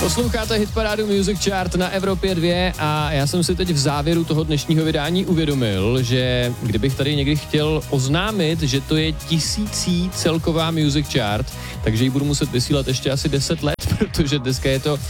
Posloucháte hitparádu Music Chart na Evropě 2 a já jsem si teď v závěru toho dnešního vydání uvědomil, že kdybych tady někdy chtěl oznámit, že to je 1000. celková Music Chart, takže ji budu muset vysílat ještě asi 10 let, protože dneska je to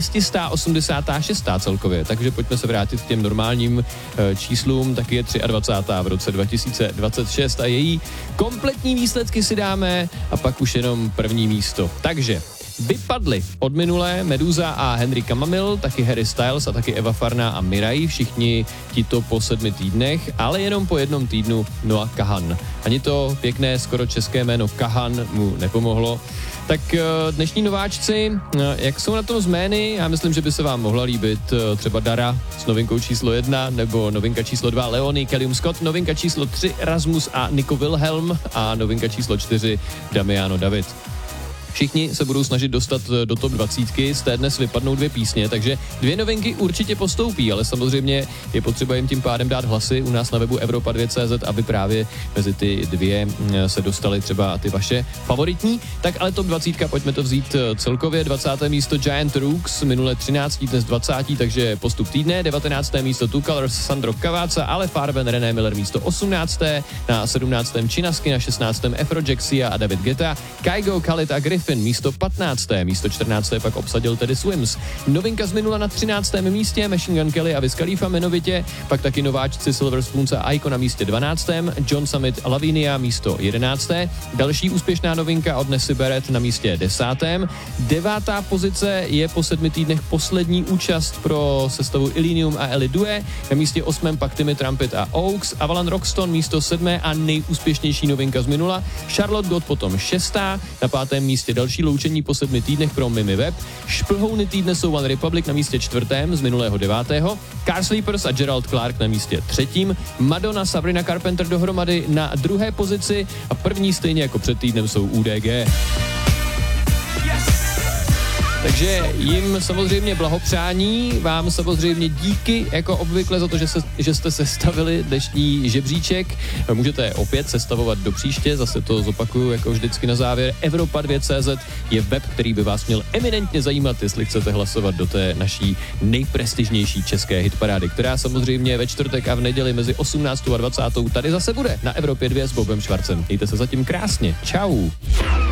686. celkově, takže pojďme se vrátit k těm normálním číslům, taky je 23. v roce 2026 a její kompletní výsledky si dáme a pak už jenom první místo. Takže vypadli od minulé Meduza a Henry Kamamil, taky Harry Styles a taky Eva Farná a Mirai, všichni tito po 7 týdnech, ale jenom po jednom týdnu Noah Kahan. Ani to pěkné skoro české jméno Kahan mu nepomohlo. Tak dnešní nováčci, jak jsou na tom z jmény? Já myslím, že by se vám mohla líbit třeba Dara s novinkou číslo 1, nebo novinka číslo 2 Leonie Callum Scott, novinka číslo 3 Rasmus a Nico Wilhelm a novinka číslo 4 Damiano David. Všichni se budou snažit dostat do top 20, z té dnes vypadnou 2 písně, takže 2 novinky určitě postoupí, ale samozřejmě je potřeba jim tím pádem dát hlasy u nás na webu Evropa2.cz, aby právě mezi ty 2 se dostaly třeba ty vaše favoritní. Tak ale top 20, pojďme to vzít celkově. 20. místo Giant Rooks, minule 13, dnes 20, takže postup týdne. 19. místo Two Colors Sandro Cavazza, Ale Farben, René Miller místo 18. Na 17. Činasky, na 16. Afrojaxia a David Guetta, Kygo, Khalid a Griffin místo 15. Místo 14. pak obsadil tedy Swims. Novinka z minula na 13. místě Machine Gun Kelly a Wiz Khalifa jmenovitě, pak taky nováčci Silver Spoons a Icon na místě 12. John Summit a Lavinia místo 11. Další úspěšná novinka od Nessie Barrett na místě 10. 9. pozice je po 7 týdnech poslední účast pro sestavu Illenium a Ellie Due. Na místě 8. pak Timmy Trumpet a Oaks, Avalan Roxton místo 7. a nejúspěšnější novinka z minula Charlotte God potom 6. Na 5. místě další loučení po 7 týdnech pro Mimi Web. Šplhouny týdne jsou One Republic na místě 4. z minulého 9. Car Sleepers a Gerald Clark na místě 3. Madonna, Sabrina Carpenter dohromady na 2. pozici a první stejně jako před týdnem jsou UDG. Takže jim samozřejmě blahopřání, vám samozřejmě díky jako obvykle za to, že jste sestavili dnešní žebříček. Můžete opět sestavovat do příště, zase to zopakuju jako vždycky na závěr. Evropa2.cz je web, který by vás měl eminentně zajímat, jestli chcete hlasovat do té naší nejprestižnější české hitparády, která samozřejmě ve čtvrtek a v neděli mezi 18. a 20. tady zase bude na Evropě 2 s Bobem Švarcem. Mějte se zatím krásně. Čau.